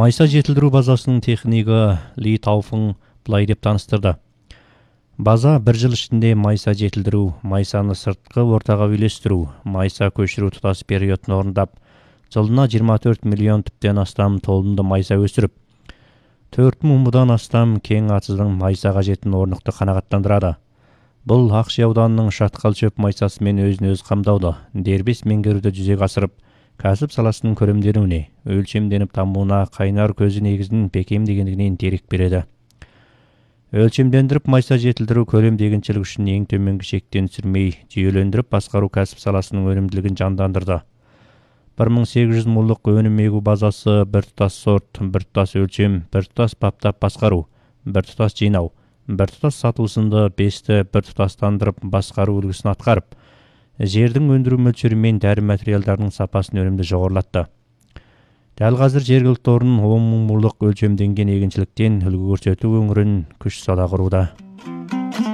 Майса жетілдіру базасының технигі Ли Тауфың былай деп таныстырды. База бір жыл ішінде майса жетілдіру, майсаны сыртқы ортаға үйлестіру, майса көшіру тұтас периодын орындап, жылына 24 миллион түптен астам толымды майса өсіріп, 4 мыңдан астам кең атыздың майса қажетін орнықты қанағаттандырады. Бұл Ақши ауданының шатқал шөп майсасымен өзін-өз қамдауды, дербес меңгеруді жүзеге асырып, кәсіп саласының көрімденуіне, өлшемденіп дамуына қайнар көзі негізін бекемдегендігінен дерек береді. Өлшемдендіріп майса жетілдіру көлем егіншілік үшін ең төменгі шектен түсірмей, жүйелендіріп басқару кәсіп саласының өнімділігін жандандырды. 1800 мулық өнім егу базасы біртұтас сорт, біртұтас өлшем, біртұтас баптап басқару, біртұтас жинау, біртұтас сату сынды 5-ті біртұтастандырып басқару үлгісін атқарып, жердің өндіру мөлшері мен дәрі материалдарының сапасын өнімді жоғарылатты. Дәл қазір жергілікті орын 10 мың мулық өлшемденген егіншіліктен үлгі көрсету өңірін күш сала құруда.